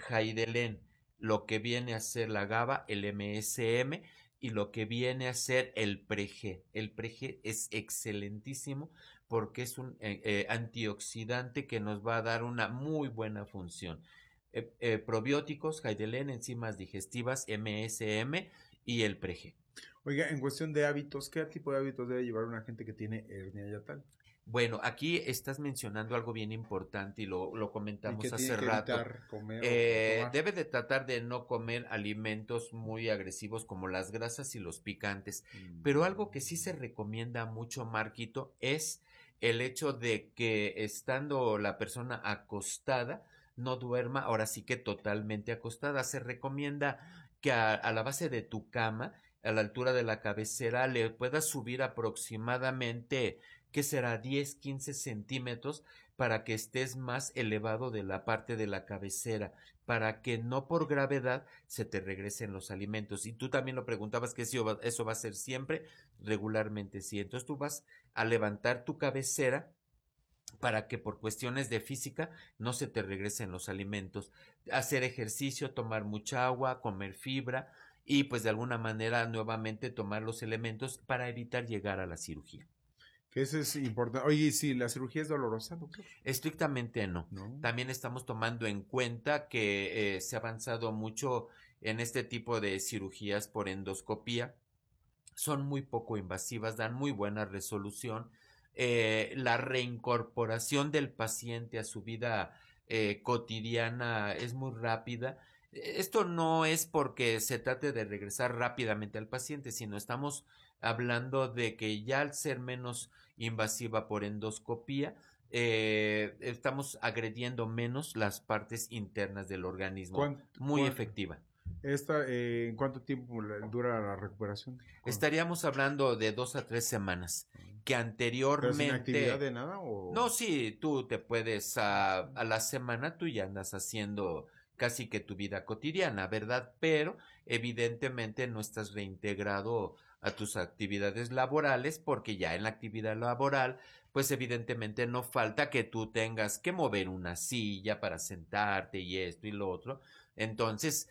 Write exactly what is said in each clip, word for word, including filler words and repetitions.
Jaidelen, lo que viene a ser la GABA, el M S M y lo que viene a ser el Pre-G. El Pre-G es excelentísimo porque es un eh, eh, antioxidante que nos va a dar una muy buena función. Eh, eh, probióticos, Jaidelen, enzimas digestivas, M S M y el Pre-G. Oiga, en cuestión de hábitos, ¿qué tipo de hábitos debe llevar una gente que tiene hernia yatal? Bueno, aquí estás mencionando algo bien importante y lo, lo ¿Y qué comentamos tiene hace que rato. evitar comer o, o Eh, tomar? debe de tratar de no comer alimentos muy agresivos como las grasas y los picantes. Pero algo que sí se recomienda mucho, Marquito, es el hecho de que estando la persona acostada, no duerma, ahora sí que totalmente acostada. Se recomienda que a, a la base de tu cama, a la altura de la cabecera, le puedas subir aproximadamente, ¿qué será? diez, quince centímetros para que estés más elevado de la parte de la cabecera, para que no por gravedad se te regresen los alimentos. Y tú también lo preguntabas que si eso va a ser siempre, regularmente sí. Entonces tú vas a levantar tu cabecera para que por cuestiones de física no se te regresen los alimentos. Hacer ejercicio, tomar mucha agua, comer fibra y pues de alguna manera nuevamente tomar los elementos para evitar llegar a la cirugía. Que eso es importante. Oye, sí, la cirugía es dolorosa, doctor. Estrictamente no. No. También estamos tomando en cuenta que eh, se ha avanzado mucho en este tipo de cirugías por endoscopía. Son muy poco invasivas, dan muy buena resolución. Eh, la reincorporación del paciente a su vida eh, cotidiana es muy rápida. Esto no es porque se trate de regresar rápidamente al paciente, sino estamos hablando de que ya al ser menos invasiva por endoscopía, eh, estamos agrediendo menos las partes internas del organismo. ¿Cuánto, Muy cuán- efectiva. esta, eh, ¿En cuánto tiempo la- dura la recuperación? ¿Cu- Estaríamos hablando de dos a tres semanas, que ¿Pero sin actividad de anteriormente, nada no, o...? sí, tú te puedes a, a la semana, tú ya andas haciendo casi que tu vida cotidiana, ¿verdad? Pero evidentemente no estás reintegrado a tus actividades laborales porque ya en la actividad laboral, pues evidentemente no falta que tú tengas que mover una silla para sentarte y esto y lo otro. Entonces,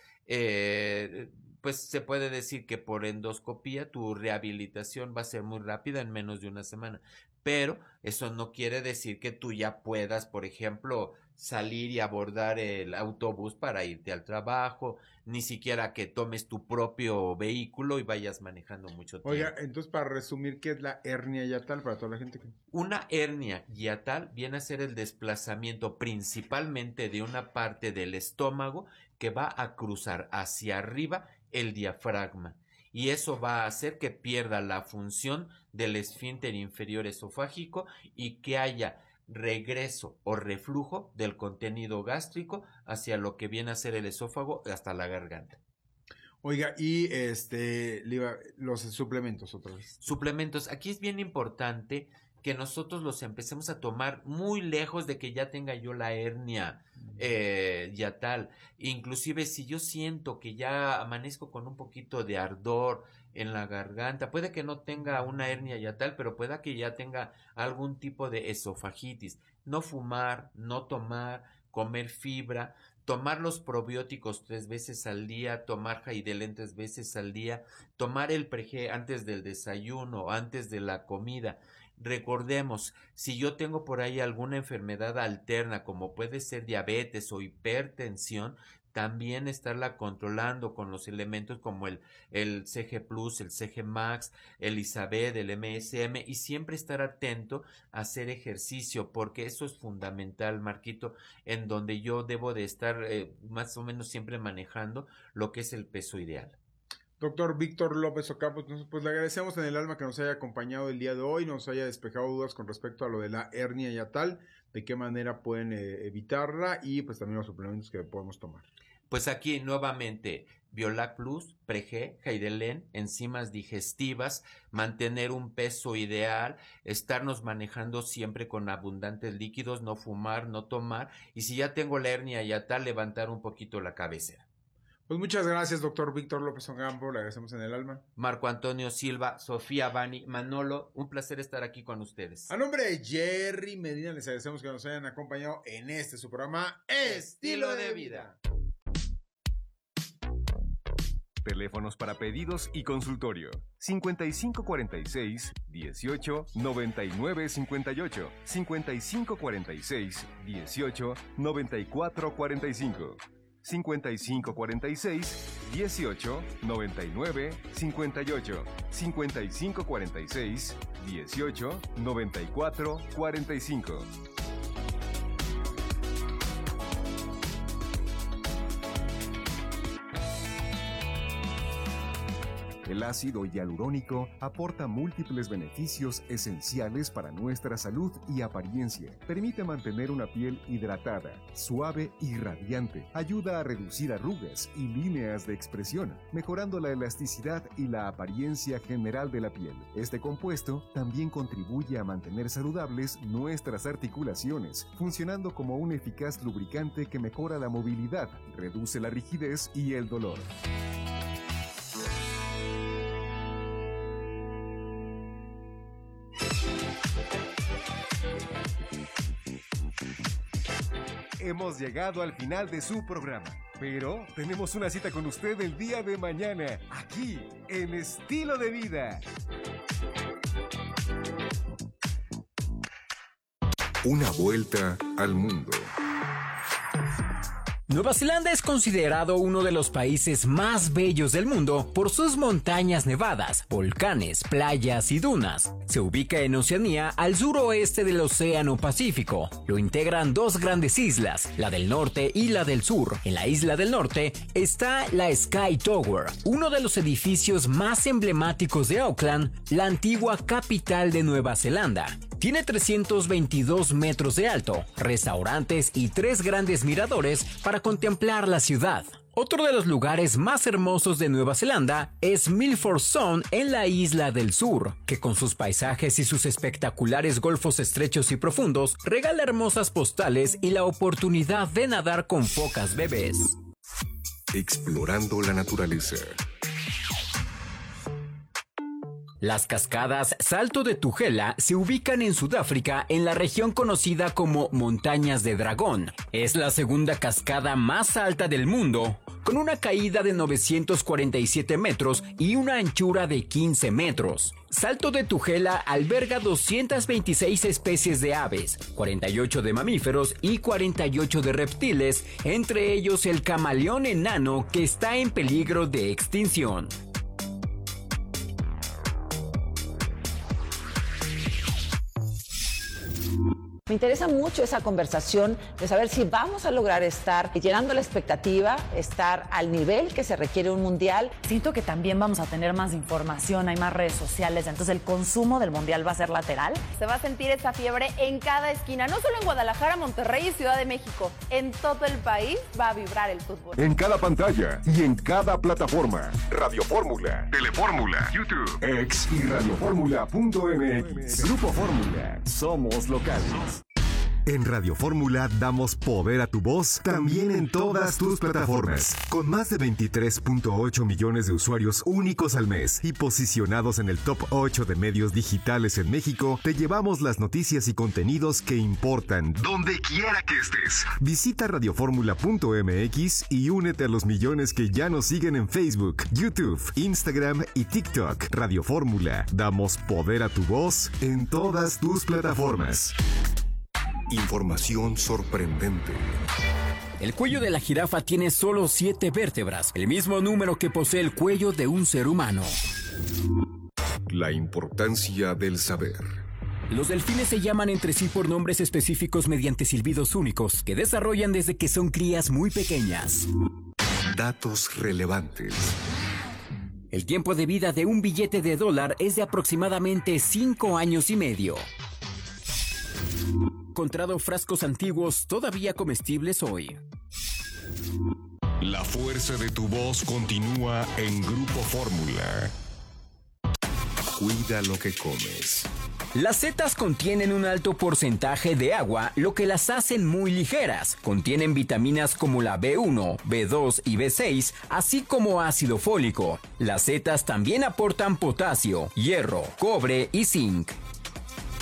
eh, pues se puede decir que por endoscopía tu rehabilitación va a ser muy rápida en menos de una semana. Pero eso no quiere decir que tú ya puedas, por ejemplo, salir y abordar el autobús para irte al trabajo, ni siquiera que tomes tu propio vehículo y vayas manejando mucho Oiga, tiempo. entonces para resumir, ¿qué es la hernia yatal para toda la gente que... Una hernia hiatal viene a ser el desplazamiento principalmente de una parte del estómago que va a cruzar hacia arriba el diafragma y eso va a hacer que pierda la función del esfínter inferior esofágico y que haya regreso o reflujo del contenido gástrico hacia lo que viene a ser el esófago hasta la garganta. Oiga, y este, le iba- los suplementos otra vez. Suplementos. Aquí es bien importante que nosotros los empecemos a tomar muy lejos de que ya tenga yo la hernia eh, ya tal. Inclusive si yo siento que ya amanezco con un poquito de ardor en la garganta, puede que no tenga una hernia ya tal, pero pueda que ya tenga algún tipo de esofagitis. No fumar, no tomar, comer fibra, tomar los probióticos tres veces al día, tomar Jaidelen tres veces al día, tomar el Pre-G antes del desayuno, antes de la comida. Recordemos, si yo tengo por ahí alguna enfermedad alterna, como puede ser diabetes o hipertensión, también estarla controlando con los elementos como el, el C G Plus, el C G Max, el Isabed, el M S M y siempre estar atento a hacer ejercicio porque eso es fundamental, Marquito, en donde yo debo de estar eh, más o menos siempre manejando lo que es el peso ideal. Doctor Víctor López Ocampo, pues le agradecemos en el alma que nos haya acompañado el día de hoy, nos haya despejado dudas con respecto a lo de la hernia yatal, de qué manera pueden eh, evitarla y pues también los suplementos que podemos tomar. Pues aquí nuevamente, Biolac Plus, Pre-G, Jaidelen, enzimas digestivas, mantener un peso ideal, estarnos manejando siempre con abundantes líquidos, no fumar, no tomar, y si ya tengo la hernia yatal, levantar un poquito la cabecera. Pues muchas gracias, doctor Víctor López Ocampo, le agradecemos en el alma. Marco Antonio Silva, Sofía Bani, Manolo, un placer estar aquí con ustedes. A nombre de Jerry Medina, les agradecemos que nos hayan acompañado en este su programa Estilo de Vida. Teléfonos para pedidos y consultorio: cincuenta y cinco cuarenta y seis, dieciocho, noventa y nueve cincuenta y ocho, cincuenta y cinco cuarenta y seis, dieciocho, noventa y cuatro cuarenta y cinco, cincuenta y cinco cuarenta y seis, dieciocho, noventa y nueve cincuenta y ocho, cincuenta y cinco cuarenta y seis, dieciocho, noventa y cuatro cuarenta y cinco. El ácido hialurónico aporta múltiples beneficios esenciales para nuestra salud y apariencia. Permite mantener una piel hidratada, suave y radiante. Ayuda a reducir arrugas y líneas de expresión, mejorando la elasticidad y la apariencia general de la piel. Este compuesto también contribuye a mantener saludables nuestras articulaciones, funcionando como un eficaz lubricante que mejora la movilidad, reduce la rigidez y el dolor. Hemos llegado al final de su programa, pero tenemos una cita con usted el día de mañana, aquí, en Estilo de Vida. Una vuelta al mundo. Nueva Zelanda es considerado uno de los países más bellos del mundo por sus montañas nevadas, volcanes, playas y dunas. Se ubica en Oceanía, al suroeste del Océano Pacífico. Lo integran dos grandes islas, la del norte y la del sur. En la isla del norte está la Sky Tower, uno de los edificios más emblemáticos de Auckland, la antigua capital de Nueva Zelanda. Tiene trescientos veintidós metros de alto, restaurantes y tres grandes miradores para contemplar la ciudad. Otro de los lugares más hermosos de Nueva Zelanda es Milford Sound en la isla del sur, que con sus paisajes y sus espectaculares golfos estrechos y profundos regala hermosas postales y la oportunidad de nadar con focas bebés. Explorando la naturaleza. Las cascadas Salto de Tugela se ubican en Sudáfrica en la región conocida como Montañas de Dragón. Es la segunda cascada más alta del mundo, con una caída de novecientos cuarenta y siete metros y una anchura de quince metros. Salto de Tugela alberga doscientas veintiséis especies de aves, cuarenta y ocho de mamíferos y cuarenta y ocho de reptiles, entre ellos el camaleón enano que está en peligro de extinción. Me interesa mucho esa conversación de saber si vamos a lograr estar llenando la expectativa, estar al nivel que se requiere un mundial. Siento que también vamos a tener más información, hay más redes sociales, entonces el consumo del mundial va a ser lateral. Se va a sentir esa fiebre en cada esquina, no solo en Guadalajara, Monterrey y Ciudad de México. En todo el país va a vibrar el fútbol. En cada pantalla y en cada plataforma. Radio Fórmula, Telefórmula, YouTube, X y radioformula punto m x. Grupo Fórmula, somos locales. En Radio Fórmula damos poder a tu voz también en todas tus plataformas. Con más de veintitrés punto ocho millones de usuarios únicos al mes y posicionados en el top ocho de medios digitales en México, te llevamos las noticias y contenidos que importan, donde quiera que estés. Visita radioformula punto m x y únete a los millones que ya nos siguen en Facebook, YouTube, Instagram y TikTok. Radio Fórmula, damos poder a tu voz en todas tus plataformas. Información sorprendente. El cuello de la jirafa tiene solo siete vértebras, el mismo número que posee el cuello de un ser humano. La importancia del saber. Los delfines se llaman entre sí por nombres específicos mediante silbidos únicos que desarrollan desde que son crías muy pequeñas. Datos relevantes. El tiempo de vida de un billete de dólar es de aproximadamente cinco años y medio. Encontrado frascos antiguos todavía comestibles hoy. La fuerza de tu voz continúa en Grupo Fórmula. Cuida lo que comes. Las setas contienen un alto porcentaje de agua, lo que las hacen muy ligeras. Contienen vitaminas como la B uno, B dos y B seis, así como ácido fólico. Las setas también aportan potasio, hierro, cobre y zinc.